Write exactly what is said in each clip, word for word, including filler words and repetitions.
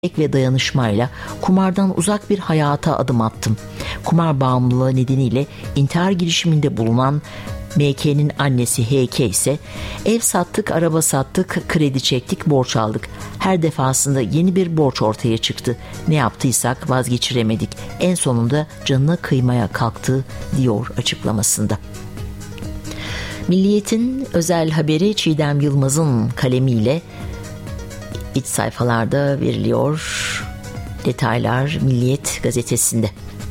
ve dayanışmayla kumardan uzak bir hayata adım attım. Kumar bağımlılığı nedeniyle intihar girişiminde bulunan M K'nin annesi H K ise ev sattık, araba sattık, kredi çektik, borç aldık. Her defasında yeni bir borç ortaya çıktı. Ne yaptıysak vazgeçiremedik. En sonunda canına kıymaya kalktı diyor açıklamasında. Milliyet'in özel haberi Çiğdem Yılmaz'ın kalemiyle iç sayfalarda veriliyor. Detaylar Milliyet gazetesinde.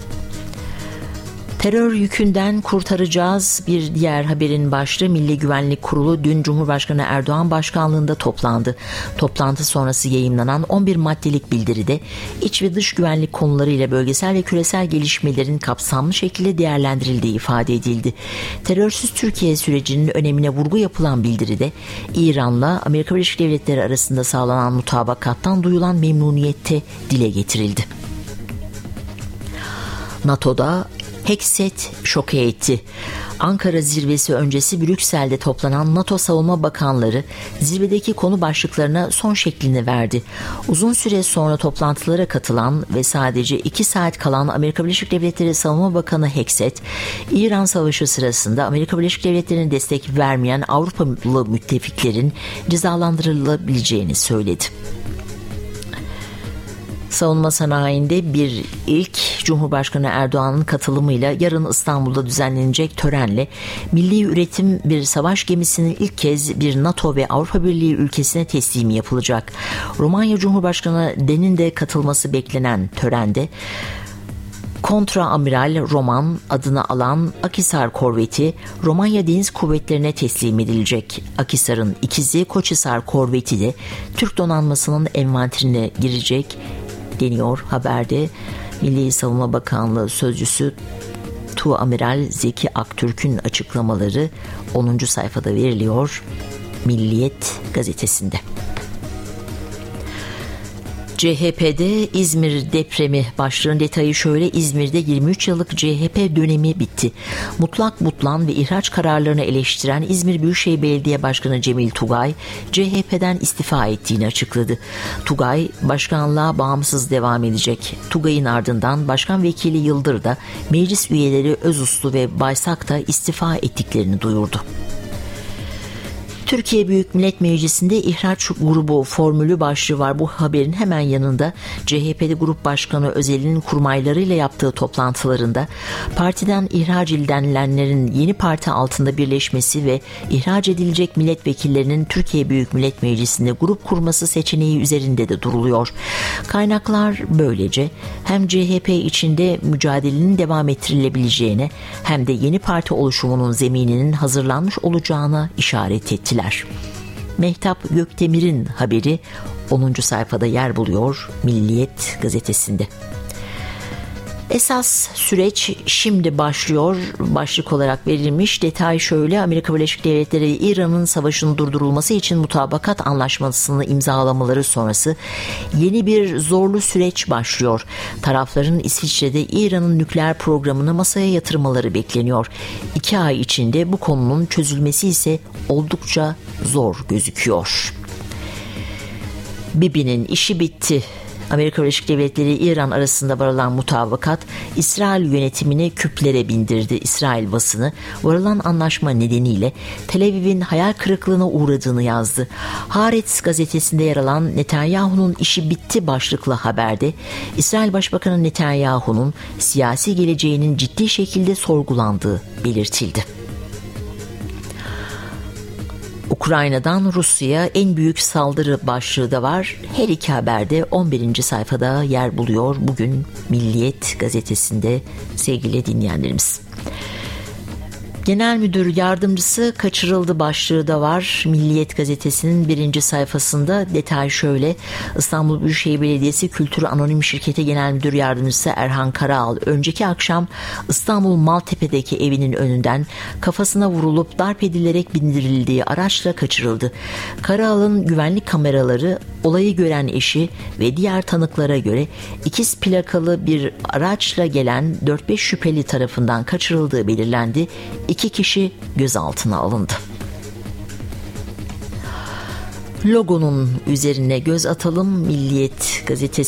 Terör yükünden kurtaracağız. Bir diğer haberin başlığı Milli Güvenlik Kurulu dün Cumhurbaşkanı Erdoğan başkanlığında toplandı. Toplantı sonrası yayımlanan on bir maddelik bildiride iç ve dış güvenlik konularıyla bölgesel ve küresel gelişmelerin kapsamlı şekilde değerlendirildiği ifade edildi. Terörsüz Türkiye sürecinin önemine vurgu yapılan bildiride İran'la Amerika Birleşik Devletleri arasında sağlanan mutabakattan duyulan memnuniyette dile getirildi. NATO'da Hekset şoke etti. Ankara zirvesi öncesi Brüksel'de toplanan NATO Savunma Bakanları zirvedeki konu başlıklarına son şeklini verdi. Uzun süre sonra toplantılara katılan ve sadece iki saat kalan Amerika Birleşik Devletleri Savunma Bakanı Hekset, İran Savaşı sırasında Amerika Birleşik Devletleri'ne destek vermeyen Avrupalı müttefiklerin cezalandırılabileceğini söyledi. Savunma sanayinde bir ilk Cumhurbaşkanı Erdoğan'ın katılımıyla yarın İstanbul'da düzenlenecek törenle milli üretim bir savaş gemisinin ilk kez bir NATO ve Avrupa Birliği ülkesine teslimi yapılacak. Romanya Cumhurbaşkanı Den'in de katılması beklenen törende Kontra Amiral Roman adını alan Akhisar korveti Romanya Deniz Kuvvetleri'ne teslim edilecek. Akhisar'ın ikizi Koçhisar korveti de Türk donanmasının envanterine girecek deniyor haberde. Milli Savunma Bakanlığı Sözcüsü Tuamiral Zeki Aktürk'ün açıklamaları onuncu sayfada veriliyor Milliyet gazetesinde. C H P'de İzmir depremi başlığın detayı şöyle: İzmir'de yirmi üç yıllık C H P dönemi bitti. Mutlak butlan ve ihraç kararlarını eleştiren İzmir Büyükşehir Belediye Başkanı Cemil Tugay, C H P'den istifa ettiğini açıkladı. Tugay, başkanlığa bağımsız devam edecek. Tugay'ın ardından Başkan Vekili Yıldır da meclis üyeleri Özuslu ve Baysak da istifa ettiklerini duyurdu. Türkiye Büyük Millet Meclisi'nde ihraç grubu formülü başlığı var. Bu haberin hemen yanında C H P'de Grup Başkanı Özel'in kurmaylarıyla yaptığı toplantılarında partiden ihraç edilenlerin yeni parti altında birleşmesi ve ihraç edilecek milletvekillerinin Türkiye Büyük Millet Meclisi'nde grup kurması seçeneği üzerinde de duruluyor. Kaynaklar böylece hem C H P içinde mücadelenin devam ettirilebileceğine hem de yeni parti oluşumunun zemininin hazırlanmış olacağına işaret ettiler. Mehtap Gökdemir'in haberi onuncu sayfada yer buluyor Milliyet gazetesinde. Esas süreç şimdi başlıyor başlık olarak verilmiş. Detay şöyle: Amerika Birleşik Devletleri İran'ın savaşının durdurulması için mutabakat anlaşmasını imzalamaları sonrası yeni bir zorlu süreç başlıyor. Tarafların İsviçre'de İran'ın nükleer programını masaya yatırmaları bekleniyor. İki ay içinde bu konunun çözülmesi ise oldukça zor gözüküyor. Bibi'nin işi bitti. Amerika Birleşik Devletleri İran arasında varılan mutabakat İsrail yönetimini küplere bindirdi. İsrail basını varılan anlaşma nedeniyle Tel Aviv'in hayal kırıklığına uğradığını yazdı. Haaretz gazetesinde yer alan Netanyahu'nun işi bitti başlıklı haberde İsrail Başbakanı Netanyahu'nun siyasi geleceğinin ciddi şekilde sorgulandığı belirtildi. Ukrayna'dan Rusya'ya en büyük saldırı başlığı da var. Her iki haberde on birinci sayfada yer buluyor bugün Milliyet gazetesinde sevgili dinleyenlerimiz. Genel Müdür Yardımcısı kaçırıldı başlığı da var Milliyet gazetesinin birinci sayfasında. Detay şöyle: İstanbul Büyükşehir Belediyesi Kültür Anonim Şirketi Genel Müdür Yardımcısı Erhan Karaal önceki akşam İstanbul Maltepe'deki evinin önünden kafasına vurulup darp edilerek bindirildiği araçla kaçırıldı. Karaal'ın güvenlik kameraları olayı gören eşi ve diğer tanıklara göre ikiz plakalı bir araçla gelen dört beş şüpheli tarafından kaçırıldığı belirlendi. İki kişi gözaltına alındı. logonun üzerine göz atalım. Milliyet gazetesi